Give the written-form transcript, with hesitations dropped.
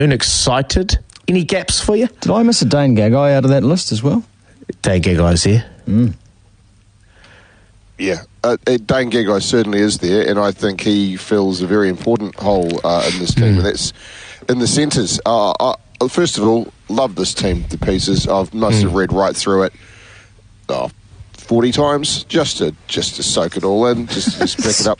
Excited? Any gaps for you? Did I miss a Dane Gagai out of that list as well? Dane Gagai's here. Yeah, Dane Gagai certainly is there, and I think he fills a very important hole in this team, and that's in the centres. First of all, love this team to pieces. I must have read right through it 40 times just to soak it all in, just pick it up